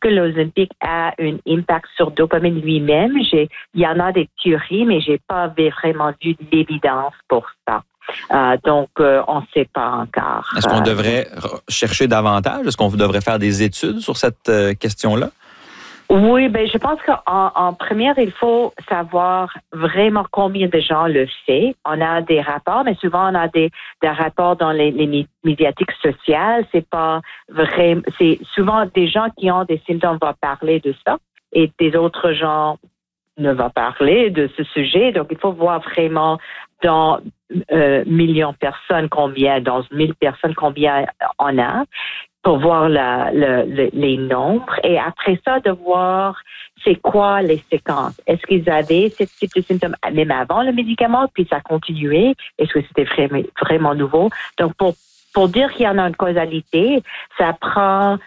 que l'Ozempic a un impact sur dopamine lui-même? Il y en a des théories, mais j'ai pas vraiment vu d'évidence pour ça. Donc, on ne sait pas encore. Est-ce qu'on devrait chercher davantage? Est-ce qu'on devrait faire des études sur cette question-là? Oui, je pense qu'en première, il faut savoir vraiment combien de gens le font. On a des rapports, mais souvent on a des rapports dans les médiatiques sociales. C'est pas vrai. C'est souvent des gens qui ont des symptômes vont parler de ça et des autres gens ne vont parler de ce sujet. Donc, il faut voir vraiment dans millions de personnes dans 1000 personnes combien on a, pour voir les nombres. Et après ça, de voir c'est quoi les séquences. Est-ce qu'ils avaient ce type de symptômes même avant le médicament, puis ça a continué? Est-ce que c'était vraiment nouveau? Donc, pour dire qu'il y en a une causalité, ça prend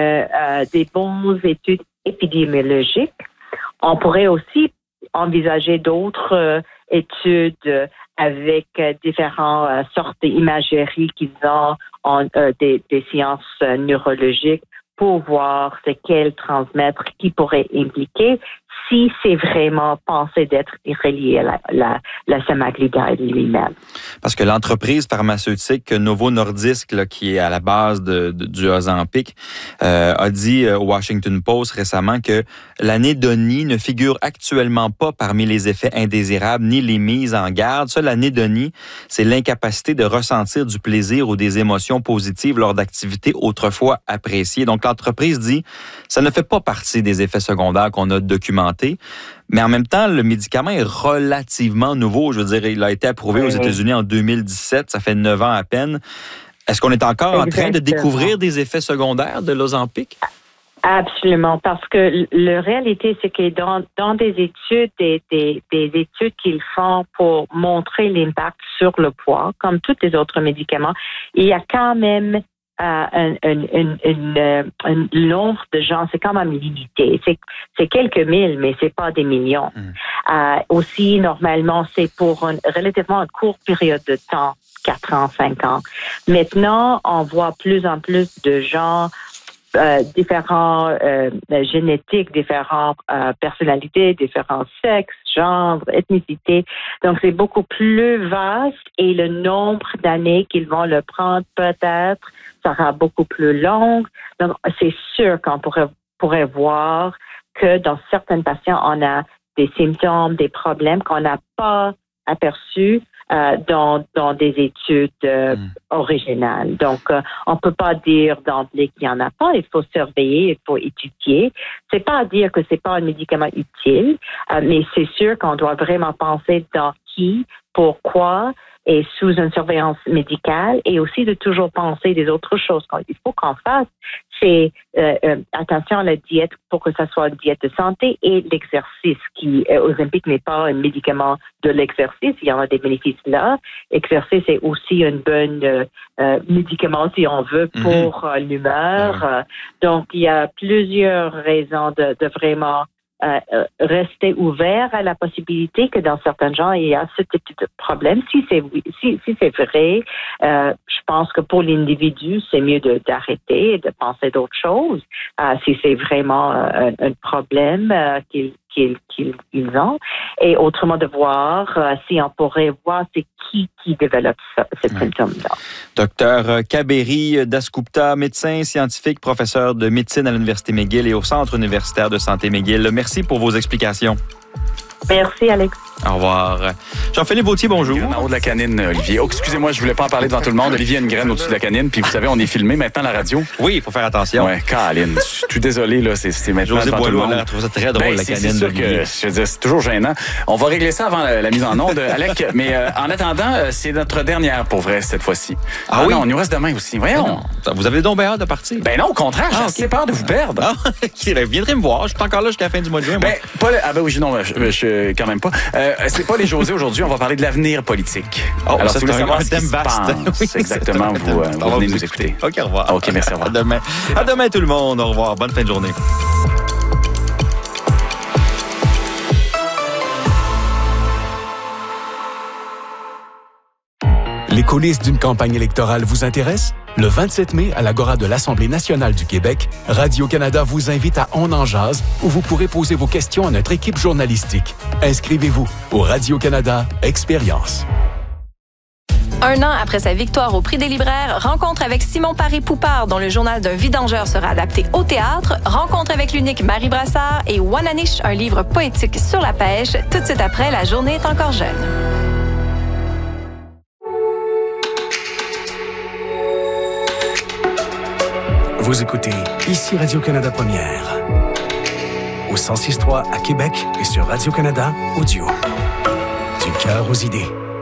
des bonnes études épidémiologiques. On pourrait aussi envisager d'autres études avec différentes sortes d'imagerie qu'ils ont des sciences neurologiques pour voir c'est quel transmettre qui pourrait impliquer si c'est vraiment pensé d'être relié à la semaglutide lui-même. Parce que l'entreprise pharmaceutique Novo Nordisk, là, qui est à la base du Ozempic, a dit au Washington Post récemment que l'anédonie ne figure actuellement pas parmi les effets indésirables ni les mises en garde. Ça, l'anédonie, c'est l'incapacité de ressentir du plaisir ou des émotions positives lors d'activités autrefois appréciées. Donc, l'entreprise dit ça ne fait pas partie des effets secondaires qu'on a documentés. Mais en même temps, le médicament est relativement nouveau. Je veux dire, il a été approuvé aux États-Unis en 2017. Ça fait 9 ans à peine. Est-ce qu'on est encore en train de découvrir des effets secondaires de l'Ozempic? Absolument, parce que la réalité, c'est que dans des études, des études qu'ils font pour montrer l'impact sur le poids, comme tous les autres médicaments, il y a quand même un nombre de gens, c'est quand même limité. C'est quelques mille, mais c'est pas des millions. Aussi, normalement, c'est pour relativement une courte période de temps, 4 ans, 5 ans. Maintenant, on voit plus en plus de gens différents génétiques, différentes personnalités, différents sexes, genres, ethnicités. Donc, c'est beaucoup plus vaste et le nombre d'années qu'ils vont le prendre peut-être sera beaucoup plus long. Donc, c'est sûr qu'on pourrait voir que dans certains patients, on a des symptômes, des problèmes qu'on n'a pas aperçus dans des études originales. Donc, on peut pas dire d'emblée qu'il y en a pas. Il faut surveiller, il faut étudier. C'est pas à dire que c'est pas un médicament utile, mais c'est sûr qu'on doit vraiment penser dans qui, pourquoi, et sous une surveillance médicale, et aussi de toujours penser des autres choses. Il faut qu'on fasse, c'est attention à la diète pour que ça soit une diète de santé et l'exercice qui, Ozempic n'est pas un médicament de l'exercice, il y en a des bénéfices là. L'exercice est aussi un bon médicament, si on veut, pour l'humeur. Donc, il y a plusieurs raisons de vraiment rester ouvert à la possibilité que dans certains gens, il y a ce type de problème. Si c'est vrai, je pense que pour l'individu, c'est mieux d'arrêter et de penser d'autres choses. Si c'est vraiment un problème qu'ils ont. Et autrement de voir si on pourrait voir c'est qui développe ce symptôme-là. Docteur Kaberi Dasgupta, médecin scientifique, professeur de médecine à l'Université McGill et au Centre universitaire de santé McGill. Merci pour vos explications. Merci, Alex. Au revoir. Jean-Philippe Vautier, bonjour. En haut de la canine, Olivier. Oh, excusez-moi, je voulais pas en parler devant tout le monde. Olivier a une graine au-dessus de la canine, puis vous savez, on est filmé maintenant à la radio. Oui, il faut faire attention. Ouais, Caroline, je suis désolé, là, c'est maintenant José devant tout le Boileau, monde. là, je trouve ça très drôle, la canine. C'est sûr que, je veux dire, c'est toujours gênant. On va régler ça avant la mise en onde, Alec, mais en attendant, c'est notre dernière pour vrai, cette fois-ci. Ah oui? Non, on nous reste demain aussi. Voyons. Vous avez donc bien hâte de partir? Ben non, au contraire, j'ai assez peur de vous perdre. Viendrez me voir, je suis encore là jusqu'à la fin du mois de juin. Je quand même pas. C'est pas les José aujourd'hui, on va parler de l'avenir politique. Alors, c'est un thème vaste. Oui, exactement, vous venez nous écouter. OK, au revoir. OK, merci, au revoir. À demain tout le monde, au revoir. Bonne fin de journée. Les coulisses d'une campagne électorale vous intéressent? Le 27 mai, à l'Agora de l'Assemblée nationale du Québec, Radio-Canada vous invite à On en jase, où vous pourrez poser vos questions à notre équipe journalistique. Inscrivez-vous au Radio-Canada Expérience. Un an après sa victoire au Prix des libraires, rencontre avec Simon Paré-Poupard, dont le journal d'un vidangeur sera adapté au théâtre, rencontre avec l'unique Marie Brassard et Wananish, un livre poétique sur la pêche, tout de suite après La journée est encore jeune. Vous écoutez ici Radio-Canada Première. Au 106.3 à Québec et sur Radio-Canada Audio. Du cœur aux idées.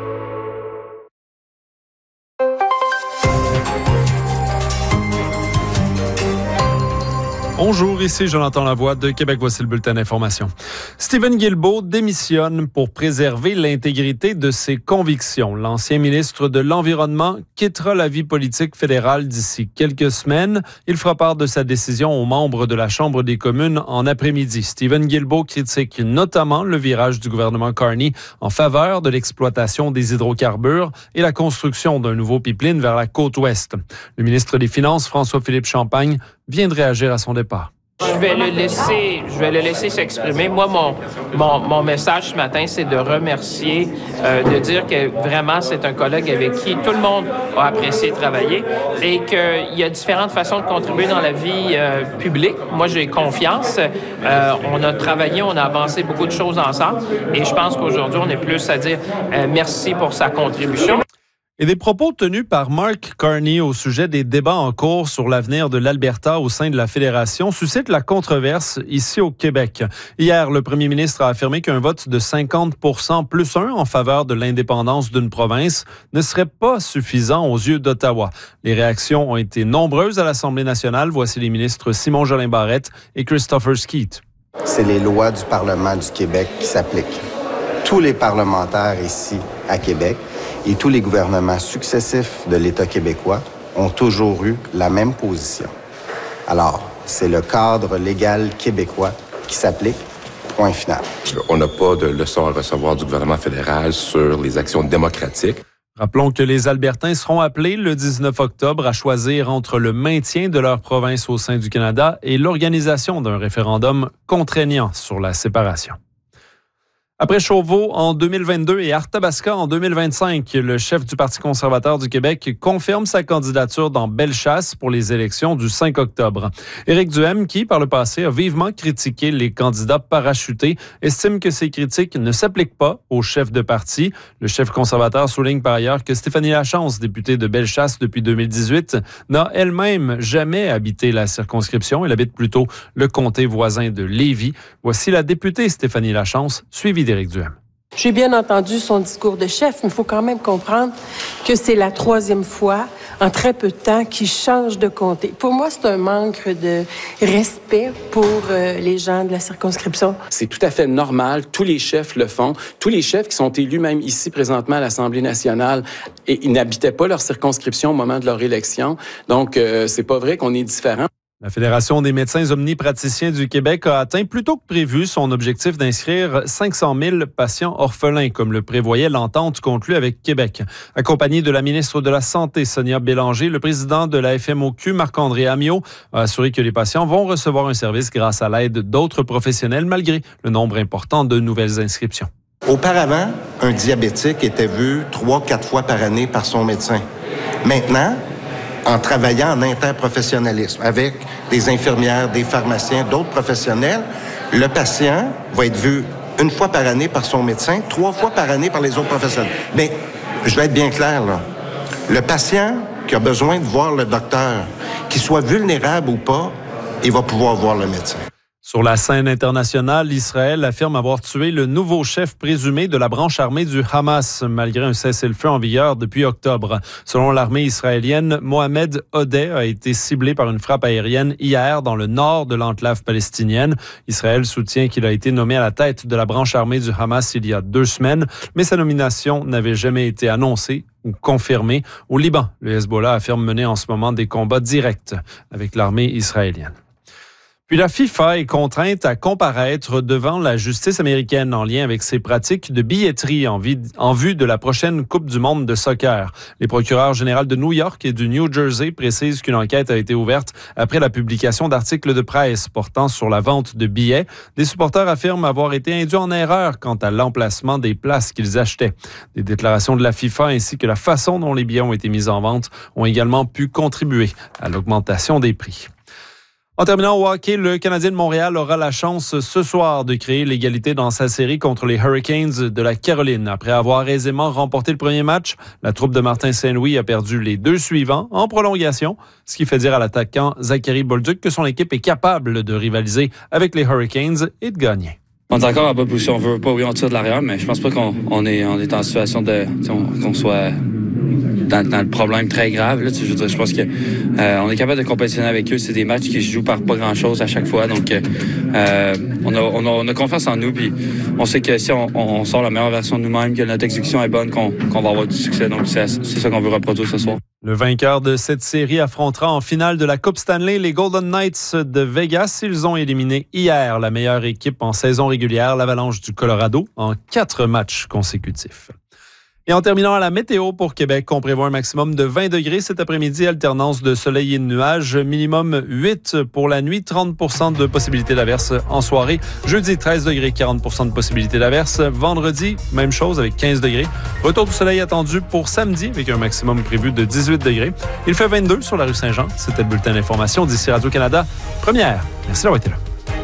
Bonjour, ici Jonathan Lavoie de Québec. Voici le bulletin d'information. Stephen Guilbeault démissionne pour préserver l'intégrité de ses convictions. L'ancien ministre de l'Environnement quittera la vie politique fédérale d'ici quelques semaines. Il fera part de sa décision aux membres de la Chambre des communes en après-midi. Stephen Guilbeault critique notamment le virage du gouvernement Carney en faveur de l'exploitation des hydrocarbures et la construction d'un nouveau pipeline vers la côte ouest. Le ministre des Finances, François-Philippe Champagne, vient de réagir à son départ. Je vais le laisser s'exprimer. Moi, mon message ce matin, c'est de remercier, de dire que vraiment, c'est un collègue avec qui tout le monde a apprécié travailler et qu'il y a différentes façons de contribuer dans la vie publique. Moi, j'ai confiance. On a travaillé, on a avancé beaucoup de choses ensemble et je pense qu'aujourd'hui, on est plus à dire merci pour sa contribution. Et des propos tenus par Mark Carney au sujet des débats en cours sur l'avenir de l'Alberta au sein de la Fédération suscitent la controverse ici au Québec. Hier, le premier ministre a affirmé qu'un vote de 50% plus 1 en faveur de l'indépendance d'une province ne serait pas suffisant aux yeux d'Ottawa. Les réactions ont été nombreuses à l'Assemblée nationale. Voici les ministres Simon Jolin Barrette et Christopher Skeet. C'est les lois du Parlement du Québec qui s'appliquent. Tous les parlementaires ici à Québec et tous les gouvernements successifs de l'État québécois ont toujours eu la même position. Alors, c'est le cadre légal québécois qui s'applique, point final. On n'a pas de leçon à recevoir du gouvernement fédéral sur les actions démocratiques. Rappelons que les Albertains seront appelés le 19 octobre à choisir entre le maintien de leur province au sein du Canada et l'organisation d'un référendum contraignant sur la séparation. Après Chauveau en 2022 et Arthabasca en 2025, le chef du Parti conservateur du Québec confirme sa candidature dans Bellechasse pour les élections du 5 octobre. Éric Duhem, qui par le passé a vivement critiqué les candidats parachutés, estime que ces critiques ne s'appliquent pas au chef de parti. Le chef conservateur souligne par ailleurs que Stéphanie Lachance, députée de Bellechasse depuis 2018, n'a elle-même jamais habité la circonscription. Elle habite plutôt le comté voisin de Lévis. Voici la députée Stéphanie Lachance, suivie d'Éric Duhem. J'ai bien entendu son discours de chef, mais il faut quand même comprendre que c'est la 3e fois en très peu de temps qu'il change de comté. Pour moi, c'est un manque de respect pour les gens de la circonscription. C'est tout à fait normal. Tous les chefs le font. Tous les chefs qui sont élus même ici présentement à l'Assemblée nationale, et ils n'habitaient pas leur circonscription au moment de leur élection. Donc, c'est pas vrai qu'on est différent. La Fédération des médecins omnipraticiens du Québec a atteint plus tôt que prévu son objectif d'inscrire 500 000 patients orphelins, comme le prévoyait l'entente conclue avec Québec. Accompagné de la ministre de la Santé, Sonia Bélanger, le président de la FMOQ, Marc-André Amiot, a assuré que les patients vont recevoir un service grâce à l'aide d'autres professionnels, malgré le nombre important de nouvelles inscriptions. Auparavant, un diabétique était vu 3-4 fois par année par son médecin. Maintenant, en travaillant en interprofessionnalisme avec des infirmières, des pharmaciens, d'autres professionnels, le patient va être vu 1 fois par année par son médecin, 3 fois par année par les autres professionnels. Mais je vais être bien clair, là. Le patient qui a besoin de voir le docteur, qu'il soit vulnérable ou pas, il va pouvoir voir le médecin. Sur la scène internationale, Israël affirme avoir tué le nouveau chef présumé de la branche armée du Hamas, malgré un cessez-le-feu en vigueur depuis octobre. Selon l'armée israélienne, Mohamed Odeh a été ciblé par une frappe aérienne hier dans le nord de l'enclave palestinienne. Israël soutient qu'il a été nommé à la tête de la branche armée du Hamas il y a 2 semaines, mais sa nomination n'avait jamais été annoncée ou confirmée. Au Liban, le Hezbollah affirme mener en ce moment des combats directs avec l'armée israélienne. Puis la FIFA est contrainte à comparaître devant la justice américaine en lien avec ses pratiques de billetterie en vue de la prochaine Coupe du monde de soccer. Les procureurs généraux de New York et du New Jersey précisent qu'une enquête a été ouverte après la publication d'articles de presse portant sur la vente de billets. Des supporters affirment avoir été induits en erreur quant à l'emplacement des places qu'ils achetaient. Des déclarations de la FIFA ainsi que la façon dont les billets ont été mis en vente ont également pu contribuer à l'augmentation des prix. En terminant au hockey, le Canadien de Montréal aura la chance ce soir de créer l'égalité dans sa série contre les Hurricanes de la Caroline. Après avoir aisément remporté le premier match, la troupe de Martin Saint-Louis a perdu les 2 suivants en prolongation, ce qui fait dire à l'attaquant Zachary Bolduc que son équipe est capable de rivaliser avec les Hurricanes et de gagner. On est encore en bonne position. On veut pas, oui, on tire de l'arrière, mais je pense pas qu'on est en situation qu'on soit dans le problème très grave. Là, je pense que on est capable de compétitionner avec eux. C'est des matchs qui se jouent par pas grand-chose à chaque fois. Donc, on a confiance en nous. Puis on sait que si on sort la meilleure version de nous-mêmes, que notre exécution est bonne, qu'on va avoir du succès. Donc, c'est ça qu'on veut reproduire ce soir. Le vainqueur de cette série affrontera en finale de la Coupe Stanley les Golden Knights de Vegas. Ils ont éliminé hier la meilleure équipe en saison régulière, l'Avalanche du Colorado, en 4 matchs consécutifs. Et en terminant à la météo pour Québec, on prévoit un maximum de 20 degrés cet après-midi, alternance de soleil et de nuages, minimum 8 pour la nuit, 30% de possibilité d'averse en soirée. Jeudi, 13 degrés, 40% de possibilité d'averse. Vendredi, même chose avec 15 degrés. Retour du soleil attendu pour samedi avec un maximum prévu de 18 degrés. Il fait 22 sur la rue Saint-Jean. C'était le bulletin d'information d'ici Radio-Canada. Première. Merci d'avoir été là.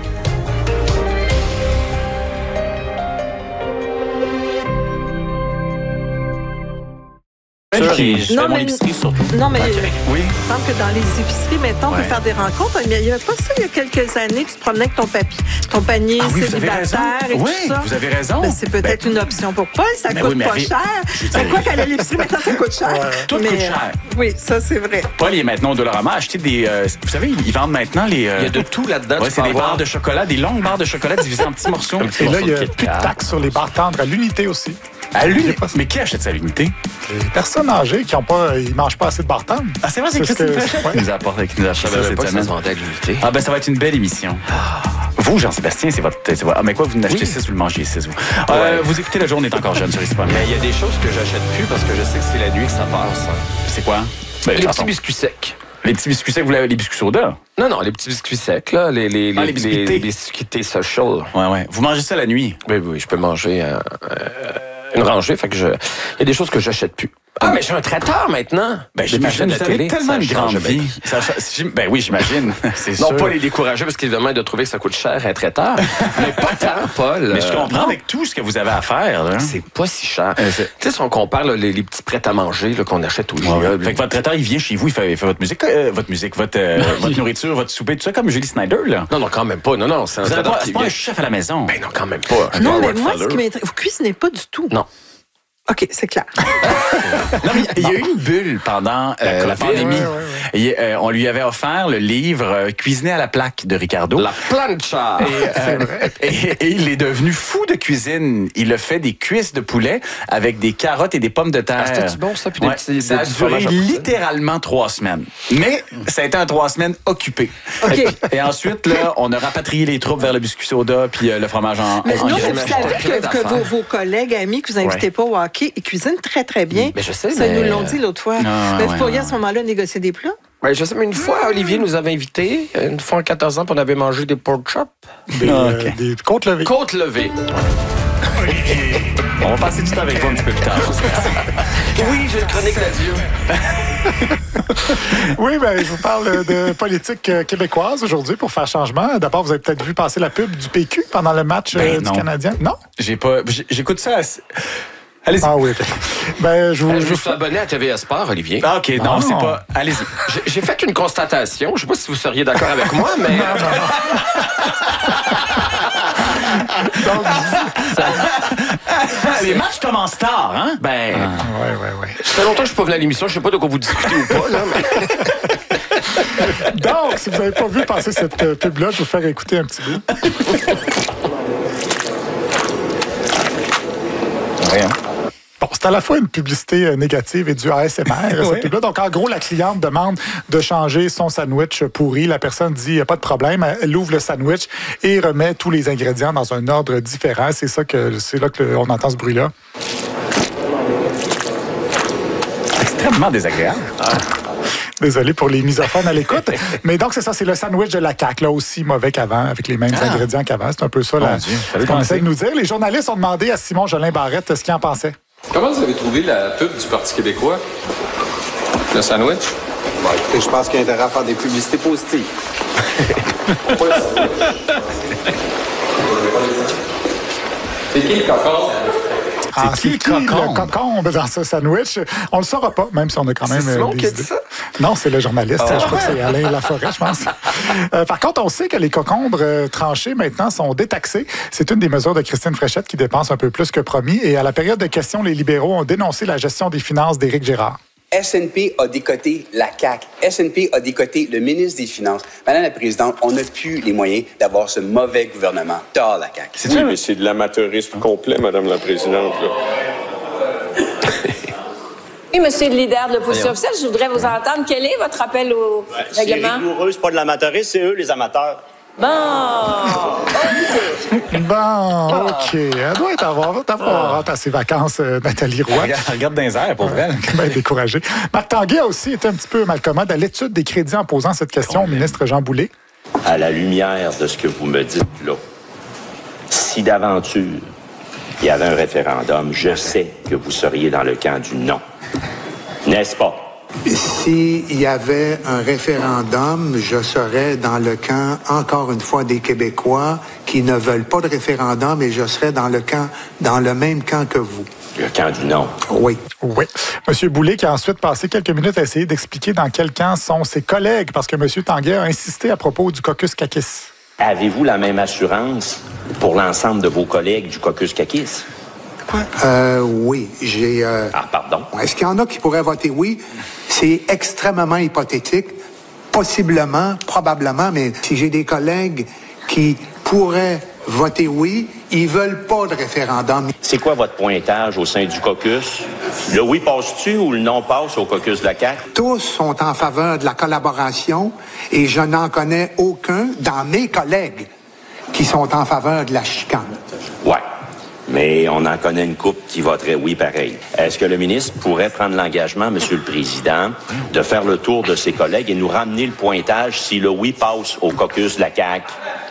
Non, mais oui. Il me semble que dans les épiceries, mettons, on peut faire des rencontres. Mais il n'y avait pas ça il y a quelques années. Tu te promenais avec ton panier célibataire et tout ça. Vous avez raison. Ben, c'est peut-être une option pour Paul. Ça coûte pas cher. C'est quoi qu'aller à l'épicerie, maintenant, ça coûte cher. Tout coûte cher. Oui, ça, c'est vrai. Paul, il est maintenant au Dollarama. Acheter des... vous savez, ils vendent maintenant les... Il y a de tout là-dedans. Ouais, c'est des barres de chocolat, des longues barres de chocolat divisées en petits morceaux. Et là, il y a plus de taxes sur les barres tendres à l'unité aussi. À l'unité? Mais qui achète ça à l'unité? Les personnes âgées qui ils mangent pas assez de barres tendres. Ah, c'est vrai, c'est Christine Fréchette qui nous a apporté, qui nous a acheté cette semaine. Ah, ben, ça va être une belle émission. Vous, Jean-Sébastien, c'est votre... Ah, mais quoi, vous n'achetez 6, vous le mangez 6, vous. Vous écoutez Le Jour, on est encore jeune sur les super. Mais il y a des choses que j'achète plus parce que je sais que c'est la nuit que ça passe. C'est quoi? Les petits biscuits secs. Les petits biscuits secs, vous l'avez les biscuits soda? Non, les petits biscuits secs, là. Les biscuits social. Ouais. Vous mangez ça la nuit? Oui, je peux manger une rangée. Fait que il y a des choses que j'achète plus. Ah, mais j'ai un traiteur maintenant. Ben, j'imagine que vous avez tellement une grande vie. Ben oui, j'imagine. C'est sûr. Non, pas les décourager parce qu'évidemment, il doit trouver que ça coûte cher un traiteur. Mais pas tant, Paul. Mais je comprends avec tout ce que vous avez à faire. Là. C'est pas si cher. Tu sais, si on compare les petits prêts à manger qu'on achète au GA. Fait que votre traiteur, il vient chez vous, il fait votre musique, votre nourriture, votre souper, tout ça, comme Julie Snyder, là. Non, quand même pas. Non, c'est c'est pas un chef à la maison. Ben non, quand même pas. Non, mais moi, ce qui m'intéresse, vous cuisinez pas du tout. Non. OK, c'est clair. Non, mais il y a eu une bulle pendant la pandémie. Ouais. On lui avait offert le livre Cuisiner à la plaque de Ricardo. La plancha! Et il est devenu fou de cuisine. Il a fait des cuisses de poulet avec des carottes et des pommes de terre. Ah, c'était bon, ça? Puis ça a duré littéralement 3 semaines. Mais ça a été un 3 semaines occupé. Okay. Et ensuite, là, on a rapatrié les troupes vers le biscuit soda puis le fromage en mais non, mais vous savez que vos collègues, amis que vous invitez pas au hockey, ils cuisinent très, très bien. Mais je sais, ça, ils nous l'ont dit l'autre fois. Mais vous pourriez à ce moment-là négocier des plats? Oui, je sais, mais une fois, Olivier nous avait invités, une fois en 14 ans, puis on avait mangé des pork chops. Des côtes levées. Côtes levées. On va passer du temps avec vous un petit peu plus tard. Oui, j'ai une chronique d'adieu. Oui, je vous parle de politique québécoise aujourd'hui pour faire changement. D'abord, vous avez peut-être vu passer la pub du PQ pendant le match du Canadien. Non? J'écoute ça. Allez-y. Ah oui, OK. Je me suis abonné à TVA Sport, Olivier. Ah, OK, non, c'est pas... Allez-y. J'ai fait une constatation. Je ne sais pas si vous seriez d'accord avec moi, mais... Donc, les matchs commencent tard, hein? Ouais. Ça fait longtemps que je suis pas venu à l'émission. Je sais pas de quoi vous discutez ou pas, là, mais... Donc, si vous n'avez pas vu passer cette pub-là, je vais vous faire écouter un petit bout. Rien. Bon, C'est à la fois une publicité négative et du ASMR, cette pub-là. Donc, en gros, la cliente demande de changer son sandwich pourri. La personne dit, il n'y a pas de problème. Elle ouvre le sandwich et remet tous les ingrédients dans un ordre différent. C'est là qu'on entend ce bruit-là. Extrêmement désagréable. Désolé pour les misophones à l'écoute. Mais donc, c'est ça, c'est le sandwich de la CAQ, là aussi mauvais qu'avant, avec les mêmes ingrédients qu'avant. C'est un peu ça ce qu'on essaie de nous dire. Les journalistes ont demandé à Simon Jolin Barrette ce qu'il en pensait. Comment vous avez trouvé la pub du Parti québécois? Le sandwich? Bon, écoutez, je pense qu'il y a intérêt à faire des publicités positives. C'est qui le cocon? C'est qui le cocon dans ce sandwich? On le saura pas, même si on a quand même C'est Simon qui a idées. dit ça? Non, c'est le journaliste. Je crois que c'est Alain Laforêt, je pense. Par contre, on sait que les cocombres tranchés, maintenant, sont détaxés. C'est une des mesures de Christine Fréchette qui dépense un peu plus que promis. Et à la période de questions, les libéraux ont dénoncé la gestion des finances d'Éric Girard. SNP a décoté la CAQ. SNP a décoté le ministre des Finances. Madame la Présidente, on n'a plus les moyens d'avoir ce mauvais gouvernement. Tard, la CAQ. Oui, mais c'est de l'amateurisme complet, Madame la Présidente. Oui, monsieur le leader de l'opposition officielle, je voudrais vous entendre. Quel est votre appel au règlement? C'est rigoureux, c'est pas de l'amateurisme, c'est eux les amateurs. Bon, OK. Elle doit avoir hâte à ses vacances, Nathalie Roy. Regarde dans les airs, pour vrai. Bien découragée. Marc Tanguay a aussi été un petit peu malcommode à l'étude des crédits en posant cette question au ministre Jean Boulet. À la lumière de ce que vous me dites là, si d'aventure il y avait un référendum, je sais que vous seriez dans le camp du non. N'est-ce pas? S'il y avait un référendum, je serais dans le camp, encore une fois, des Québécois qui ne veulent pas de référendum et je serais dans le même camp que vous. Le camp du non. Oui. Oui. M. Boulet qui a ensuite passé quelques minutes à essayer d'expliquer dans quel camp sont ses collègues, parce que M. Tanguay a insisté à propos du caucus Kakis. Avez-vous la même assurance pour l'ensemble de vos collègues du caucus Kakis? Oui, j'ai... Ah, pardon? Est-ce qu'il y en a qui pourraient voter oui? C'est extrêmement hypothétique. Possiblement, probablement, mais si j'ai des collègues qui pourraient voter oui, ils veulent pas de référendum. C'est quoi votre pointage au sein du caucus? Le oui passe-tu ou le non passe au caucus de la CAQ? Tous sont en faveur de la collaboration et je n'en connais aucun dans mes collègues qui sont en faveur de la chicane. Ouais. Mais on en connaît une couple qui voterait oui pareil. Est-ce que le ministre pourrait prendre l'engagement, Monsieur le Président, de faire le tour de ses collègues et nous ramener le pointage si le oui passe au caucus de la CAQ?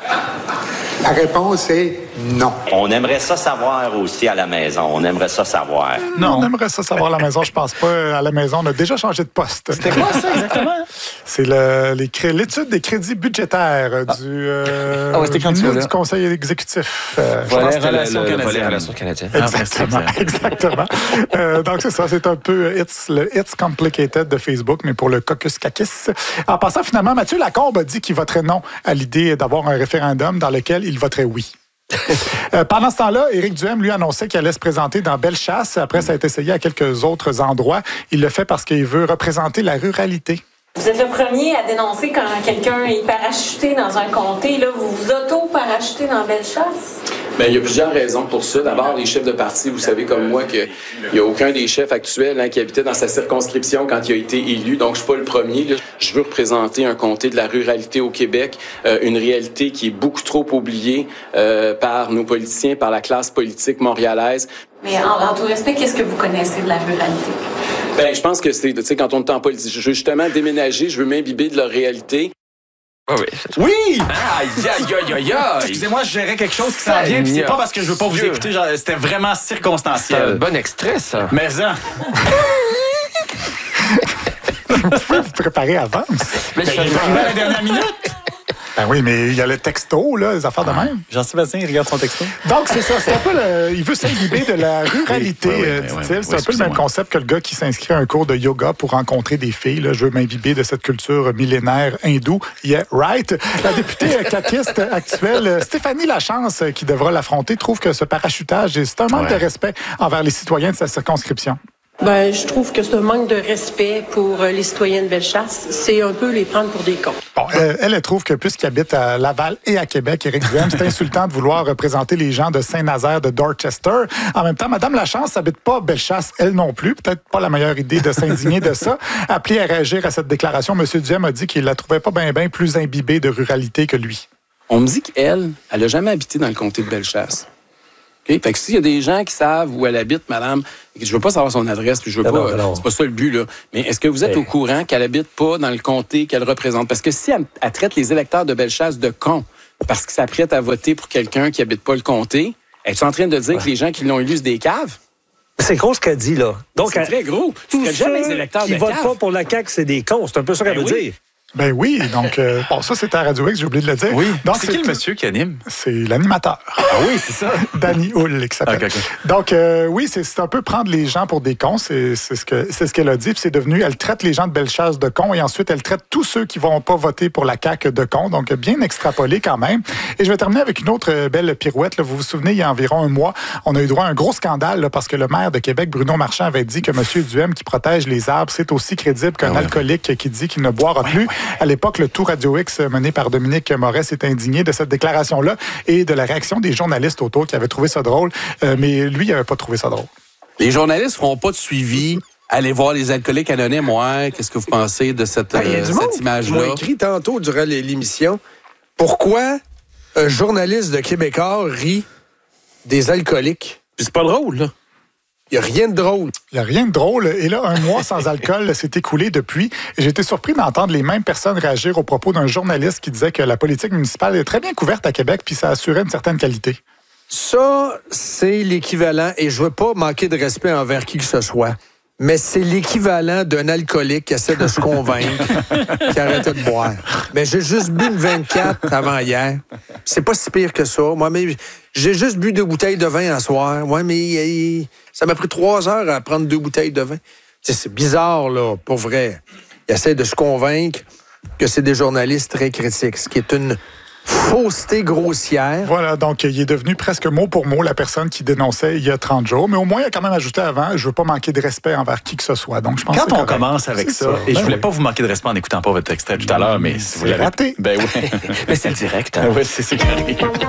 La réponse est non. On aimerait ça savoir aussi à la maison. On aimerait ça savoir. Non, on aimerait ça savoir à la maison. Je pense pas. À la maison, on a déjà changé de poste. C'était quoi ça exactement? C'est l'étude des crédits budgétaires du ministre du Conseil exécutif. Volet Relations canadiennes. Exactement. Donc, c'est ça. C'est un peu le It's Complicated de Facebook, mais pour le caucus Kakis. En passant, finalement, Mathieu Lacombe a dit qu'il voterait non à l'idée d'avoir un référendum dans lequel il voterait oui. Pendant ce temps-là, Éric Duhaime lui annonçait qu'il allait se présenter dans Bellechasse. Après, ça a été essayé à quelques autres endroits. Il le fait parce qu'il veut représenter la ruralité. Vous êtes le premier à dénoncer quand quelqu'un est parachuté dans un comté. Là, vous vous auto-parachutez dans Bellechasse? Bien, il y a plusieurs raisons pour ça. D'abord, les chefs de parti, vous savez comme moi qu'il n'y a aucun des chefs actuels qui habitait dans sa circonscription quand il a été élu. Donc, je suis pas le premier. Là. Je veux représenter un comté de la ruralité au Québec, une réalité qui est beaucoup trop oubliée par nos politiciens, par la classe politique montréalaise. Mais en tout respect, qu'est-ce que vous connaissez de la ruralité? Ben, je pense que c'est, tu sais, quand on est en politique, je veux justement déménager, je veux m'imbiber de leur réalité. Oh oui. Oui! Aïe! Excusez-moi, je gérais quelque chose qui s'en vient, puis c'est pas parce que je veux pas vous écouter, genre, c'était vraiment circonstanciel. C'est un bon extrait, ça. Mais ça. Vous pouvez vous préparer avant. Mais je suis arrivé à la dernière minute. Ben oui, mais il y a le texto, là, les affaires de même. Jean-Sébastien, il regarde son texto. Donc, c'est ça. C'est un peu il veut s'imbiber de la ruralité, dit-il. C'est un peu le même concept que le gars qui s'inscrit à un cours de yoga pour rencontrer des filles. Là. Je veux m'imbiber de cette culture millénaire hindoue. Yeah, right. La députée caquiste actuelle, Stéphanie Lachance, qui devra l'affronter, trouve que ce parachutage, c'est un manque de respect envers les citoyens de sa circonscription. Ben, je trouve que c'est un manque de respect pour les citoyens de Bellechasse. C'est un peu les prendre pour des cons. Bon, elle trouve que puisqu'il habite à Laval et à Québec, Éric Duhem, c'est insultant de vouloir représenter les gens de Saint-Nazaire, de Dorchester. En même temps, Mme Lachance n'habite pas Bellechasse, elle non plus. Peut-être pas la meilleure idée de s'indigner de ça. Appelé à réagir à cette déclaration, M. Duhem a dit qu'il la trouvait pas bien plus imbibée de ruralité que lui. On me dit qu'elle n'a jamais habité dans le comté de Bellechasse. Okay? Fait que s'il y a des gens qui savent où elle habite, madame, je veux pas savoir son adresse, puis je veux pas. Non. C'est pas ça le but, là. Mais est-ce que vous êtes au courant qu'elle habite pas dans le comté qu'elle représente? Parce que si elle traite les électeurs de Bellechasse de cons parce qu'ils s'apprêtent à voter pour quelqu'un qui habite pas le comté, es-tu en train de dire que les gens qui l'ont élu, c'est des caves? C'est gros ce qu'elle dit, là. Donc, c'est très gros. Tous ceux qui votent pas pour la CAQ, c'est des cons. C'est un peu ça qu'elle veut dire. Ben oui, donc, bon, ça, c'était à Radio X, j'ai oublié de le dire. Oui, donc, c'est qui le monsieur qui anime? C'est l'animateur. Ah oui, c'est ça. Danny Hull, qui s'appelle. Okay. Donc, oui, c'est un peu prendre les gens pour des cons, c'est ce qu'elle a dit, puis c'est devenu, elle traite les gens de Bellechasse de cons, et ensuite, elle traite tous ceux qui vont pas voter pour la CAQ de cons, donc bien extrapolé quand même. Et je vais terminer avec une autre belle pirouette, là. Vous vous souvenez, il y a environ un mois, on a eu droit à un gros scandale, là, parce que le maire de Québec, Bruno Marchand, avait dit que M. Duhem, qui protège les arbres, c'est aussi crédible qu'un alcoolique qui dit qu'il ne boira plus. À l'époque, le Radio X mené par Dominique Moret s'est indigné de cette déclaration-là et de la réaction des journalistes autour qui avaient trouvé ça drôle, mais lui, il n'avait pas trouvé ça drôle. Les journalistes ne feront pas de suivi. Allez voir les alcooliques anonymes. Ouais, qu'est-ce que vous pensez de cette image-là? Ils m'ont écrit tantôt durant l'émission pourquoi un journaliste de Québécois rit des alcooliques. Puis c'est pas drôle, là. Il n'y a rien de drôle. Il n'y a rien de drôle. Et là, un mois sans alcool s'est écoulé depuis. Et j'ai été surpris d'entendre les mêmes personnes réagir au propos d'un journaliste qui disait que la politique municipale est très bien couverte à Québec puis ça assurait une certaine qualité. Ça, c'est l'équivalent, et je veux pas manquer de respect envers qui que ce soit, mais c'est l'équivalent d'un alcoolique qui essaie de se convaincre qu'il arrêtait de boire. Mais j'ai juste bu une 24 avant hier. C'est pas si pire que ça. Moi, mais j'ai juste bu 2 bouteilles de vin un soir. Ouais, mais ça m'a pris 3 heures à prendre 2 bouteilles de vin. T'sais, c'est bizarre, là, pour vrai. Il essaie de se convaincre que c'est des journalistes très critiques, ce qui est une fausseté grossière. Voilà, donc il est devenu presque mot pour mot la personne qui dénonçait il y a 30 jours. Mais au moins, il a quand même ajouté avant, je veux pas manquer de respect envers qui que ce soit. Donc, je pense quand on commence avec ça, et je voulais pas vous manquer de respect en n'écoutant pas votre extrait tout à l'heure, mais si vous l'avez raté. Ben oui. Mais c'est le direct. Hein? Oui, c'est ça qui arrive.